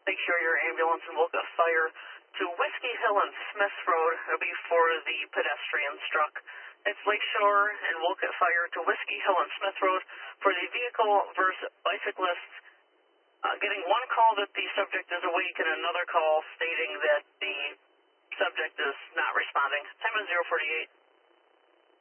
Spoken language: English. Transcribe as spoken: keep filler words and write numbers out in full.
Lakeshore, your ambulance and Wolcott Fire to Whiskey Hill and Smith Road. It'll be for the pedestrian struck. It's Lakeshore and Wolcott Fire to Whiskey Hill and Smith Road for the vehicle versus bicyclists. Uh, getting one call that the subject is awake and another call stating that the subject is not responding. Time is zero forty-eight.